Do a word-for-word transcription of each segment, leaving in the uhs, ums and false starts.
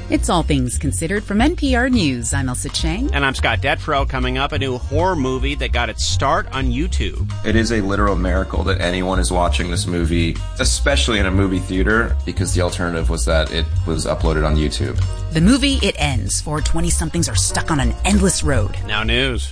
It's All Things Considered from N P R News. I'm Elsa Chang. And I'm Scott Detfro. Coming up, a new horror movie that got its start on YouTube. It is a literal miracle that anyone is watching this movie, especially in a movie theater, because the alternative was that it was uploaded on YouTube. The movie, it ends. Four twenty-somethings are stuck on an endless road. Now news.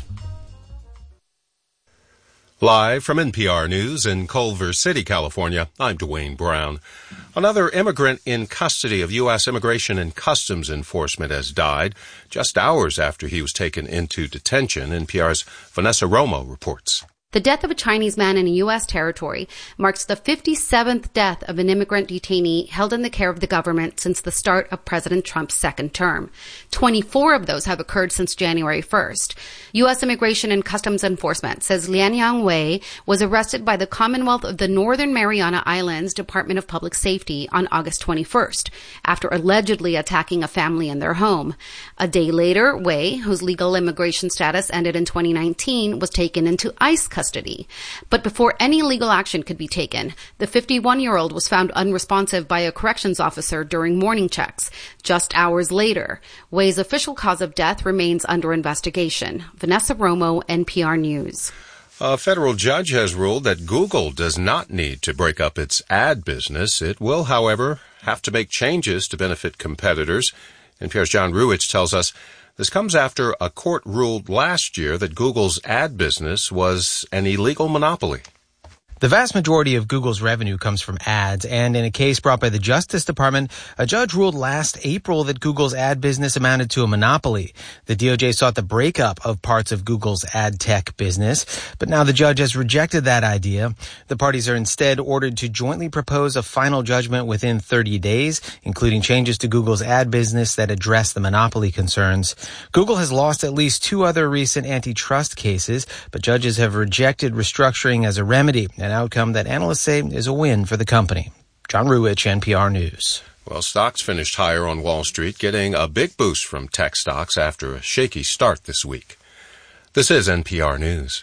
Live from N P R News in Culver City, California, I'm Dwayne Brown. Another immigrant in custody of U S Immigration and Customs Enforcement has died just hours after he was taken into detention. N P R's Vanessa Romo reports. The death of a Chinese man in a U S territory marks the fifty-seventh death of an immigrant detainee held in the care of the government since the start of President Trump's second term. twenty-four of those have occurred since January first. U S Immigration and Customs Enforcement says Lianyang Wei was arrested by the Commonwealth of the Northern Mariana Islands Department of Public Safety on August twenty-first after allegedly attacking a family in their home. A day later, Wei, whose legal immigration status ended in twenty nineteen, was taken into ICE custody. But before any legal action could be taken, the fifty-one-year-old was found unresponsive by a corrections officer during morning checks. Just hours later, Wei's official cause of death remains under investigation. Vanessa Romo, N P R News. A federal judge has ruled that Google does not need to break up its ad business. It will, however, have to make changes to benefit competitors. N P R's John Ruwitz tells us this comes after a court ruled last year that Google's ad business was an illegal monopoly. The vast majority of Google's revenue comes from ads, and in a case brought by the Justice Department, a judge ruled last April that Google's ad business amounted to a monopoly. The D O J sought the breakup of parts of Google's ad tech business, but now the judge has rejected that idea. The parties are instead ordered to jointly propose a final judgment within thirty days, including changes to Google's ad business that address the monopoly concerns. Google has lost at least two other recent antitrust cases, but judges have rejected restructuring as a remedy, an outcome that analysts say is a win for the company. John Ruwitz, N P R News. Well, stocks finished higher on Wall Street, getting a big boost from tech stocks after a shaky start this week. This is N P R News.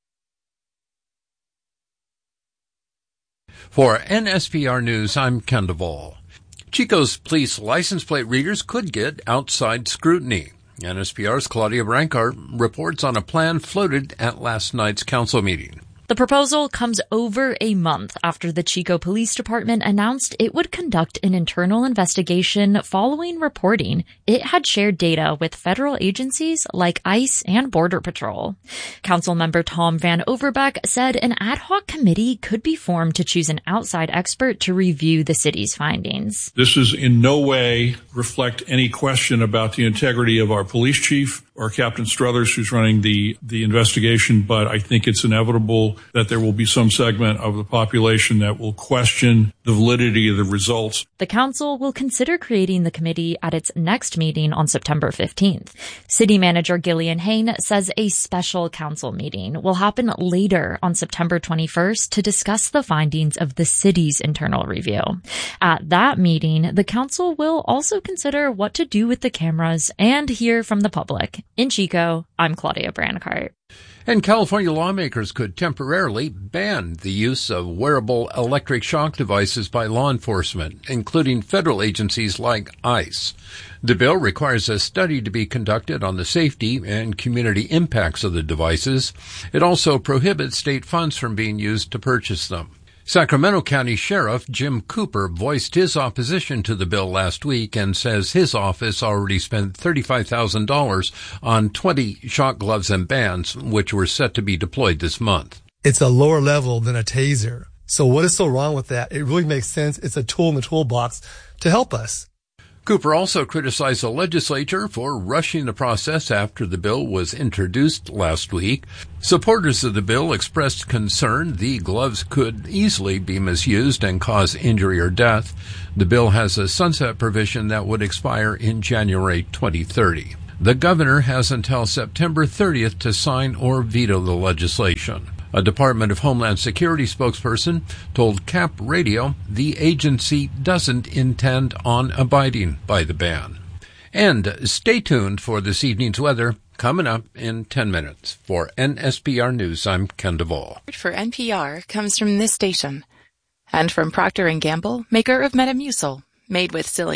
For N S P R News, I'm Ken Duvall. Chico's police license plate readers could get outside scrutiny. N S P R's Claudia Brancart reports on a plan floated at last night's council meeting. The proposal comes over a month after the Chico Police Department announced it would conduct an internal investigation following reporting it had shared data with federal agencies like ICE and Border Patrol. Councilmember Tom Van Overbeck said an ad hoc committee could be formed to choose an outside expert to review the city's findings. This is in no way reflect any question about the integrity of our police chief or Captain Struthers, who's running the, the investigation, but I think it's inevitable that there will be some segment of the population that will question the validity of the results. The council will consider creating the committee at its next meeting on September fifteenth. City Manager Gillian Hain says a special council meeting will happen later on September twenty-first to discuss the findings of the city's internal review. At that meeting, the council will also consider what to do with the cameras and hear from the public. In Chico, I'm Claudia Brancart. And California lawmakers could temporarily ban the use of wearable electric shock devices by law enforcement, including federal agencies like ICE. The bill requires a study to be conducted on the safety and community impacts of the devices. It also prohibits state funds from being used to purchase them. Sacramento County Sheriff Jim Cooper voiced his opposition to the bill last week and says his office already spent thirty-five thousand dollars on twenty shock gloves and bands, which were set to be deployed this month. It's a lower level than a taser. So what is so wrong with that? It really makes sense. It's a tool in the toolbox to help us. Cooper also criticized the legislature for rushing the process after the bill was introduced last week. Supporters of the bill expressed concern the gloves could easily be misused and cause injury or death. The bill has a sunset provision that would expire in January twenty thirty. The governor has until September thirtieth to sign or veto the legislation. A Department of Homeland Security spokesperson told Cap Radio the agency doesn't intend on abiding by the ban. And stay tuned for this evening's weather coming up in ten minutes. For N S P R News, I'm Ken Duvall. For N P R comes from this station and from Procter and Gamble, maker of Metamucil, made with psyllium,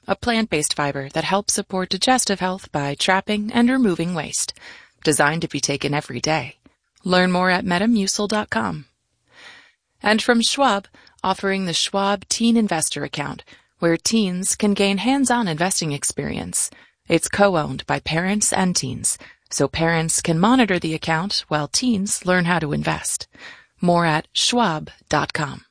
a plant-based fiber that helps support digestive health by trapping and removing waste. Designed to be taken every day. Learn more at metamucil dot com. And from Schwab, offering the Schwab Teen Investor Account, where teens can gain hands-on investing experience. It's co-owned by parents and teens, so parents can monitor the account while teens learn how to invest. More at schwab dot com.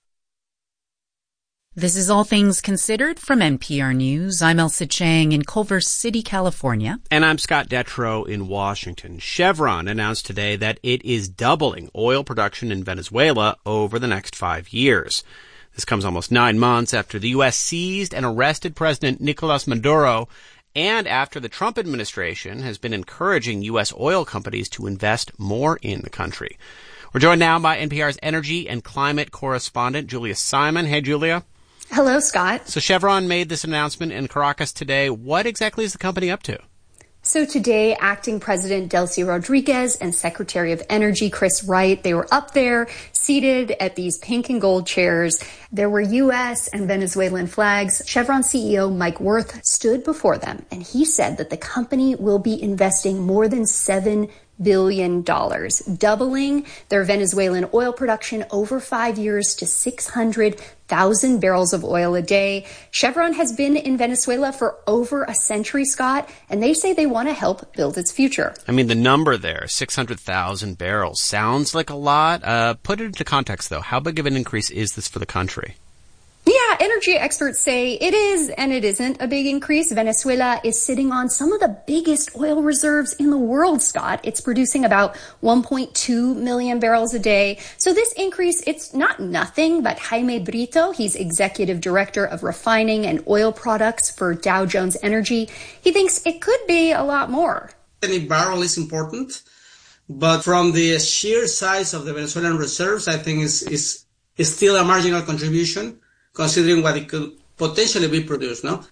This is All Things Considered from N P R News. I'm Elsa Chang in Culver City, California. And I'm Scott Detrow in Washington. Chevron announced today that it is doubling oil production in Venezuela over the next five years. This comes almost nine months after the U S seized and arrested President Nicolas Maduro, and after the Trump administration has been encouraging U S oil companies to invest more in the country. We're joined now by N P R's energy and climate correspondent, Julia Simon. Hey, Julia. Hello, Scott. So Chevron made this announcement in Caracas today. What exactly is the company up to? So today, Acting President Delcy Rodriguez and Secretary of Energy Chris Wright, they were up there seated at these pink and gold chairs. There were U S and Venezuelan flags. Chevron C E O Mike Wirth stood before them, and he said that the company will be investing more than seven billion dollars, doubling their Venezuelan oil production over five years to six hundred thousand barrels of oil a day. Chevron has been in Venezuela for over a century, Scott, and they say they want to help build its future. I mean, the number there, six hundred thousand barrels, sounds like a lot. Uh, put it into context, though. How big of an increase is this for the country? Yeah, energy experts say it is and it isn't a big increase. Venezuela is sitting on some of the biggest oil reserves in the world, Scott. It's producing about one point two million barrels a day. So this increase, it's not nothing, but Jaime Brito, he's executive director of refining and oil products for Dow Jones Energy. He thinks it could be a lot more. Any barrel is important, but from the sheer size of the Venezuelan reserves, I think is is is still a marginal contribution, considering what it could potentially be produced, no?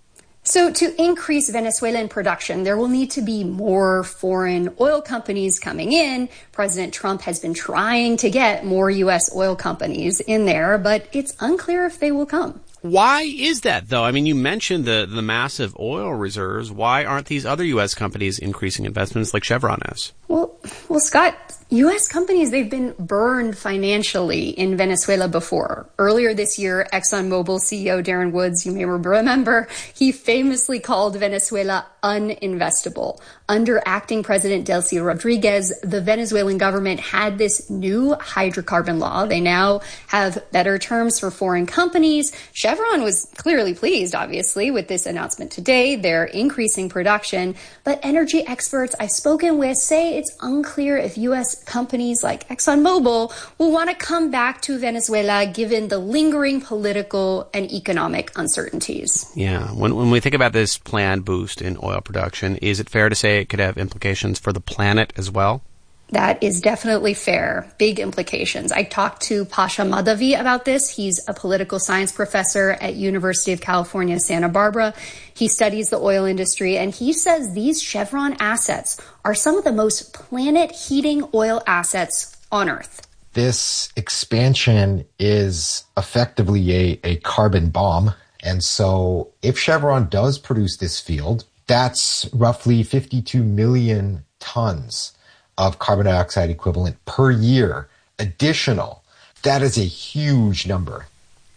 So to increase Venezuelan production, there will need to be more foreign oil companies coming in. President Trump has been trying to get more U S oil companies in there, but it's unclear if they will come. Why is that, though? I mean, you mentioned the, the massive oil reserves. Why aren't these other U S companies increasing investments like Chevron is? Well, well, Scott, U S companies, they've been burned financially in Venezuela before. Earlier this year, ExxonMobil C E O Darren Woods, you may remember, he famously called Venezuela uninvestable. Under acting President Delcy Rodriguez, the Venezuelan government had this new hydrocarbon law. They now have better terms for foreign companies. Chevron was clearly pleased, obviously, with this announcement today. They're increasing production. But energy experts I've spoken with say it's unclear if U S companies like ExxonMobil will want to come back to Venezuela given the lingering political and economic uncertainties. Yeah. When, when we think about this planned boost in oil production, is it fair to say it could have implications for the planet as well? That is definitely fair. Big implications. I talked to Pasha Madhavi about this. He's a political science professor at University of California, Santa Barbara. He studies the oil industry, and he says these Chevron assets are some of the most planet-heating oil assets on Earth. This expansion is effectively a, a carbon bomb. And so if Chevron does produce this field, that's roughly fifty-two million tons of carbon dioxide equivalent per year, additional. That is a huge number.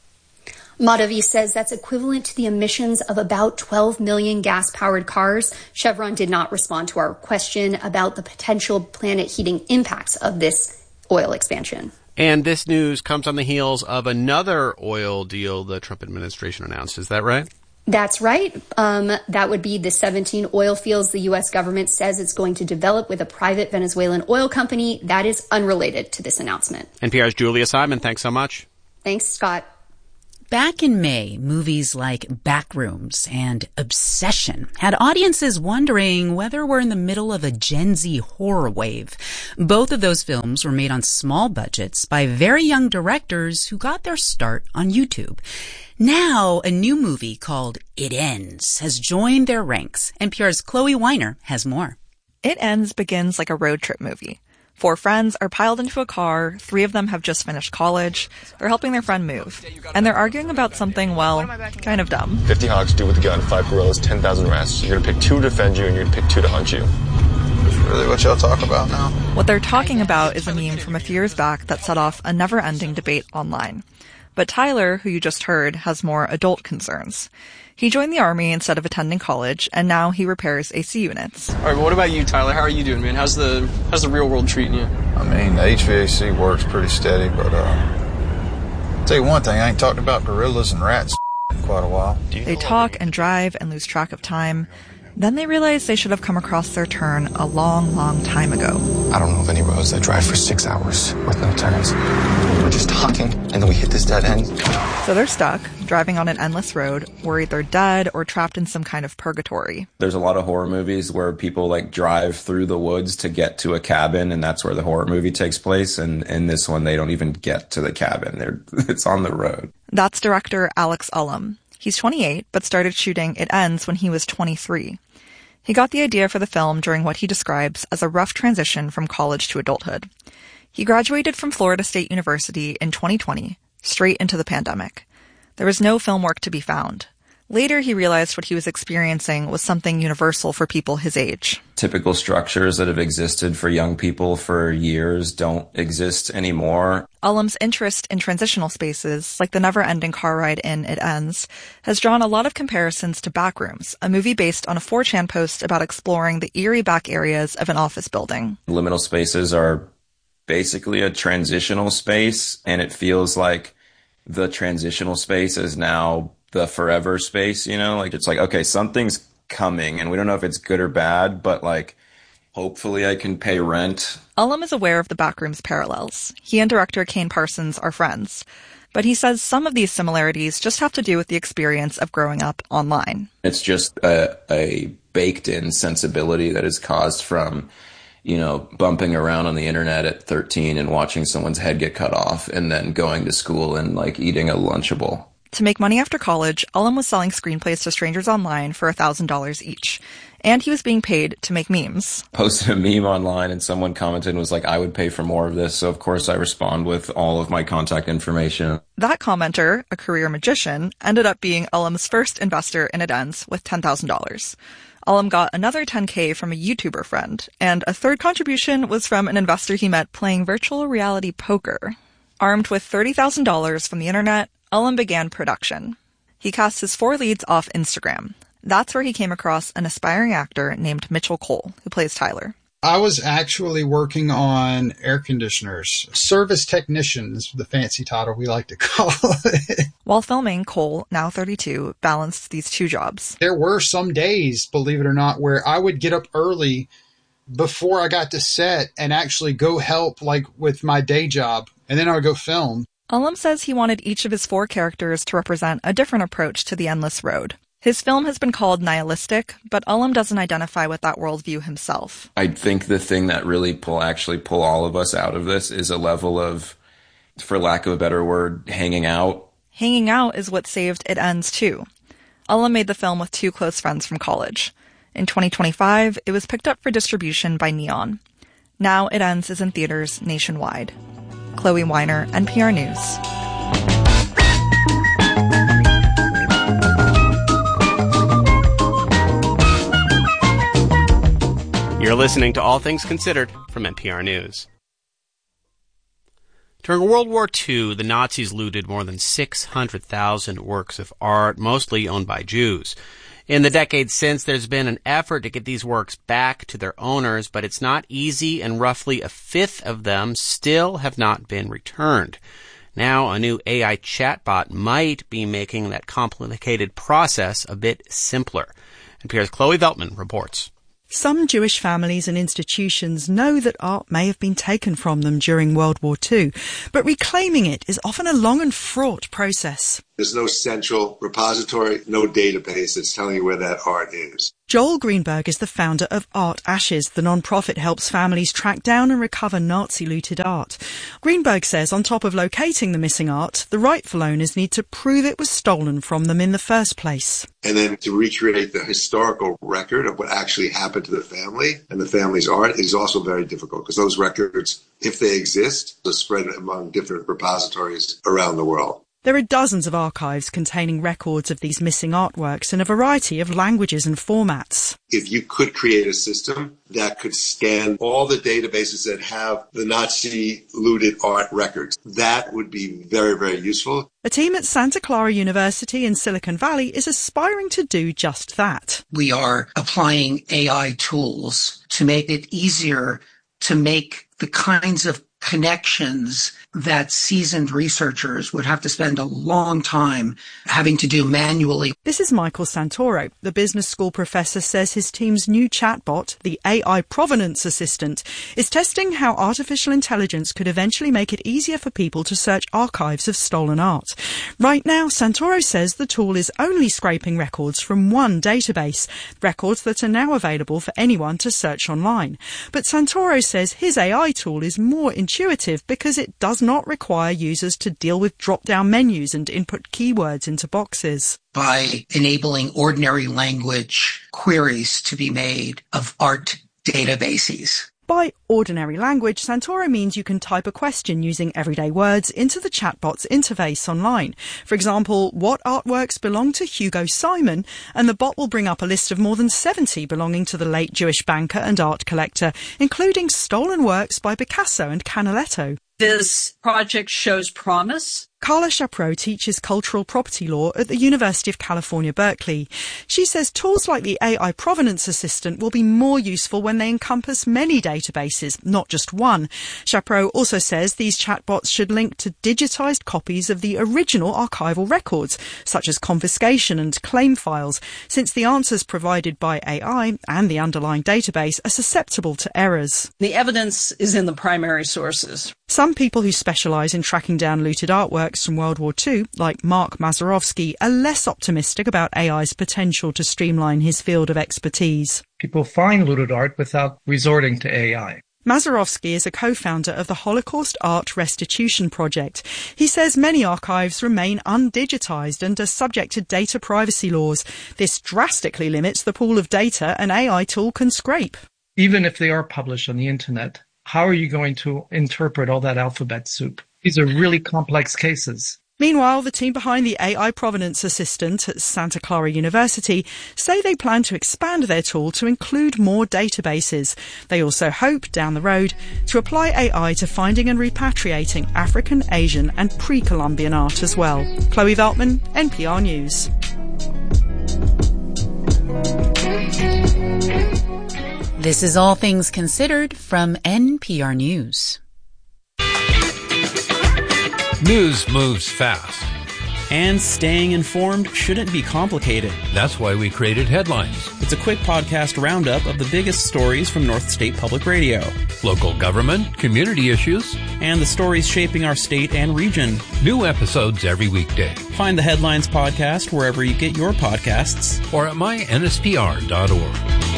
Madhavi says that's equivalent to the emissions of about twelve million gas-powered cars. Chevron did not respond to our question about the potential planet heating impacts of this oil expansion. And this news comes on the heels of another oil deal the Trump administration announced. Is that right? That's right. Um, that would be the seventeen oil fields the U S government says it's going to develop with a private Venezuelan oil company. That is unrelated to this announcement. N P R's Julia Simon, thanks so much. Thanks, Scott. Back in May, movies like Backrooms and Obsession had audiences wondering whether we're in the middle of a Gen Z horror wave. Both of those films were made on small budgets by very young directors who got their start on YouTube. Now, a new movie called It Ends has joined their ranks. N P R's Chloe Weiner has more. It Ends begins like a road trip movie. Four friends are piled into a car, three of them have just finished college, they're helping their friend move, and they're arguing about something, well, kind of dumb. fifty hogs, two with a gun, five gorillas, ten thousand rats. You're gonna pick two to defend you, and you're gonna pick two to hunt you. That's really what y'all talk about now? What they're talking about is a meme from a few years back that set off a never-ending debate online. But Tyler, who you just heard, has more adult concerns. He joined the Army instead of attending college, and now he repairs A C units. All right, well, what about you, Tyler? How are you doing, man? How's the how's the real world treating you? I mean, the H V A C works pretty steady, but uh, I'll tell you one thing, I ain't talked about gorillas and rats in quite a while. They talk and drive and lose track of time. Then they realize they should have come across their turn a long, long time ago. I don't know of any roads that drive for six hours with no turns. We're just talking, and then we hit this dead end. So they're stuck, driving on an endless road, worried they're dead or trapped in some kind of purgatory. There's a lot of horror movies where people like drive through the woods to get to a cabin, and that's where the horror movie takes place. And in this one, they don't even get to the cabin. They're, it's on the road. That's director Alex Ullum. He's twenty-eight, but started shooting It Ends when he was twenty-three. He got the idea for the film during what he describes as a rough transition from college to adulthood. He graduated from Florida State University in twenty twenty, straight into the pandemic. There was no film work to be found. Later, he realized what he was experiencing was something universal for people his age. Typical structures that have existed for young people for years don't exist anymore. Ullum's interest in transitional spaces, like the never-ending car ride in It Ends, has drawn a lot of comparisons to Backrooms, a movie based on a four chan post about exploring the eerie back areas of an office building. Liminal spaces are basically a transitional space, and it feels like the transitional space is now the forever space, you know? Like, it's like, okay, something's coming, and we don't know if it's good or bad, but, like, hopefully I can pay rent. Ullum is aware of the Backrooms parallels. He and director Kane Parsons are friends. But he says some of these similarities just have to do with the experience of growing up online. It's just a, a baked-in sensibility that is caused from, you know, bumping around on the internet at thirteen and watching someone's head get cut off, and then going to school and, like, eating a Lunchable. To make money after college, Ullum was selling screenplays to strangers online for one thousand dollars each. And he was being paid to make memes. Posted a meme online and someone commented and was like, I would pay for more of this. So, of course, I respond with all of my contact information. That commenter, a career magician, ended up being Ullum's first investor in It Ends with ten thousand dollars. Ullum got another ten K from a YouTuber friend, and a third contribution was from an investor he met playing virtual reality poker. Armed with thirty thousand dollars from the internet, Ullum began production. He cast his four leads off Instagram. That's where he came across an aspiring actor named Mitchell Cole, who plays Tyler. I was actually working on air conditioners. Service technician is the fancy title we like to call it. While filming, Cole, now thirty-two, balanced these two jobs. There were some days, believe it or not, where I would get up early before I got to set and actually go help, like, with my day job, and then I would go film. Ullum says he wanted each of his four characters to represent a different approach to the endless road. His film has been called nihilistic, but Ullum doesn't identify with that worldview himself. I think the thing that really pull actually pull all of us out of this is a level of, for lack of a better word, hanging out. Hanging out is what saved It Ends too. Ullum made the film with two close friends from college. In twenty twenty-five, it was picked up for distribution by Neon. Now It Ends is in theaters nationwide. Chloe Weiner, N P R News. You're listening to All Things Considered from N P R News. During World War Two, the Nazis looted more than six hundred thousand works of art, mostly owned by Jews. In the decades since, there's been an effort to get these works back to their owners, but it's not easy, and roughly a fifth of them still have not been returned. Now, a new A I chatbot might be making that complicated process a bit simpler. N P R's Chloe Veltman reports. Some Jewish families and institutions know that art may have been taken from them during World War Two, but reclaiming it is often a long and fraught process. There's no central repository, no database that's telling you where that art is. Joel Greenberg is the founder of Art Ashes. The non-profit helps families track down and recover Nazi-looted art. Greenberg says on top of locating the missing art, the rightful owners need to prove it was stolen from them in the first place. And then to recreate the historical record of what actually happened to the family and the family's art is also very difficult because those records, if they exist, are spread among different repositories around the world. There are dozens of archives containing records of these missing artworks in a variety of languages and formats. If you could create a system that could scan all the databases that have the Nazi looted art records, that would be very, very useful. A team at Santa Clara University in Silicon Valley is aspiring to do just that. We are applying A I tools to make it easier to make the kinds of connections that seasoned researchers would have to spend a long time having to do manually. This is Michael Santoro. The business school professor says his team's new chatbot, the A I Provenance Assistant, is testing how artificial intelligence could eventually make it easier for people to search archives of stolen art. Right now, Santoro says the tool is only scraping records from one database, records that are now available for anyone to search online. But Santoro says his A I tool is more intuitive because it does not require users to deal with drop-down menus and input keywords into boxes. By enabling ordinary language queries to be made of art databases. By ordinary language, Santoro means you can type a question using everyday words into the chatbot's interface online. For example, what artworks belong to Hugo Simon? And the bot will bring up a list of more than seventy belonging to the late Jewish banker and art collector, including stolen works by Picasso and Canaletto. This project shows promise. Carla Chapreau teaches cultural property law at the University of California, Berkeley. She says tools like the A I Provenance Assistant will be more useful when they encompass many databases, not just one. Chapreau also says these chatbots should link to digitized copies of the original archival records, such as confiscation and claim files, since the answers provided by A I and the underlying database are susceptible to errors. The evidence is in the primary sources. Some people who specialize in tracking down looted artworks from World War Two, like Mark Mazerovsky, are less optimistic about A I's potential to streamline his field of expertise. People find looted art without resorting to A I. Mazerovsky is a co-founder of the Holocaust Art Restitution Project. He says many archives remain undigitized and are subject to data privacy laws. This drastically limits the pool of data an A I tool can scrape. Even if they are published on the internet, how are you going to interpret all that alphabet soup? These are really complex cases. Meanwhile, the team behind the A I Provenance Assistant at Santa Clara University say they plan to expand their tool to include more databases. They also hope, down the road, to apply A I to finding and repatriating African, Asian and pre-Columbian art as well. Chloe Veltman, N P R News. This is All Things Considered from N P R News. News moves fast. And staying informed shouldn't be complicated. That's why we created Headlines. It's a quick podcast roundup of the biggest stories from North State Public Radio. Local government, community issues, and the stories shaping our state and region. New episodes every weekday. Find the Headlines podcast wherever you get your podcasts. Or at my N S P R dot org.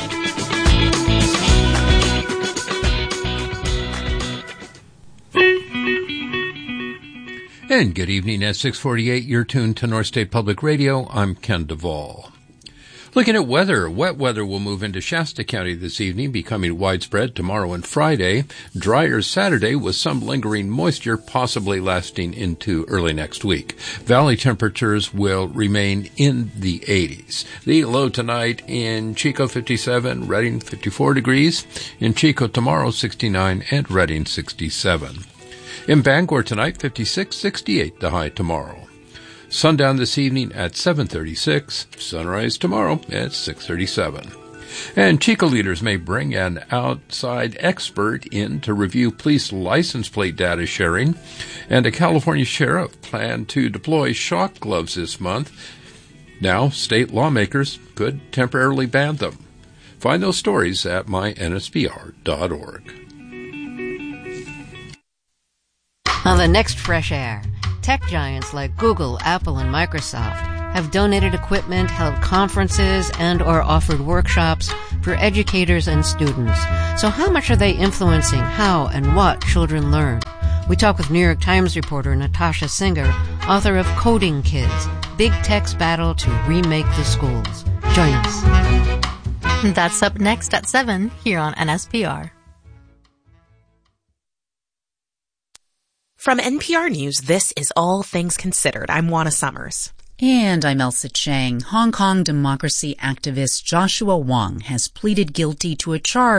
And good evening at six forty-eight. You're tuned to North State Public Radio. I'm Ken Duvall. Looking at weather, wet weather will move into Shasta County this evening, becoming widespread tomorrow and Friday. Drier Saturday with some lingering moisture possibly lasting into early next week. Valley temperatures will remain in the eighties. The low tonight in Chico fifty-seven, Redding fifty-four degrees. In Chico tomorrow sixty-nine and Redding sixty-seven. In Bangor tonight, fifty-six, sixty-eight the high tomorrow. Sundown this evening at seven thirty-six, sunrise tomorrow at six thirty-seven. And Chico leaders may bring an outside expert in to review police license plate data sharing, and a California sheriff planned to deploy shock gloves this month. Now, state lawmakers could temporarily ban them. Find those stories at my N S P R dot org. On the next Fresh Air, Tech giants like Google, Apple, and Microsoft have donated equipment, held conferences, and or offered workshops for educators and students. So how much are they influencing how and what children learn? We talk with New York Times reporter Natasha Singer, author of Coding Kids, Big Tech's Battle to Remake the Schools. Join us. That's up next at seven here on N S P R. From N P R News, this is All Things Considered. I'm Juana Summers. And I'm Elsa Chang. Hong Kong democracy activist Joshua Wong has pleaded guilty to a charge